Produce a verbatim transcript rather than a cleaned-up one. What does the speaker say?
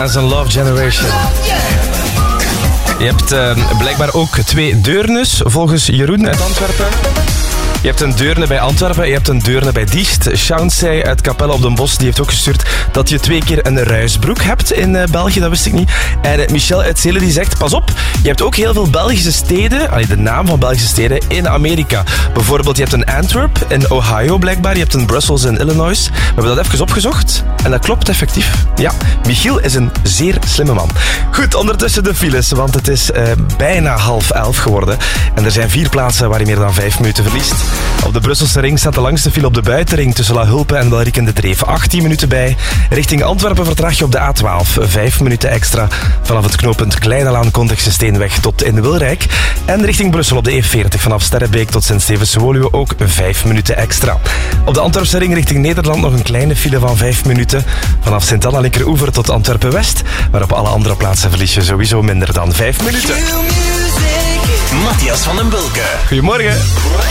en zijn Love Generation. Je hebt uh, blijkbaar ook twee deurnes, volgens Jeroen uit Antwerpen. Je hebt een deurne bij Antwerpen, je hebt een deurne bij Diest. Chauncey uit Capelle op den Bosch die heeft ook gestuurd dat je twee keer een ruisbroek hebt in uh, België, dat wist ik niet. En uh, Michel uit Zelen die zegt, pas op, je hebt ook heel veel Belgische steden, allee, de naam van Belgische steden, in Amerika. Bijvoorbeeld, je hebt een Antwerp in Ohio blijkbaar, je hebt een Brussels in Illinois. We hebben dat even opgezocht en dat klopt effectief. Ja, Michiel is een zeer slimme man. Goed, ondertussen de files, want het is uh, bijna half elf geworden. En er zijn vier plaatsen waar je meer dan vijf minuten verliest. Op de Brusselse ring staat de langste file op de buitenring tussen La Hulpe en Belriek en de Dreef. achttien minuten bij. Richting Antwerpen vertraag je op de A twaalf. vijf minuten extra vanaf het knooppunt Kleinelaan Kondigse Steenweg tot in Wilrijk. En richting Brussel op de E veertig vanaf Sterrebeek tot Sint-Stevens-Woluwe ook vijf minuten extra. Op de Antwerpse ring richting Nederland nog een kleine file van vijf minuten. Vanaf Sint-Anna-Linkeroever tot Antwerpen-West. Maar op alle andere plaatsen verlies je sowieso minder dan vijf minuten. Matthias van den Bulke. Goedemorgen.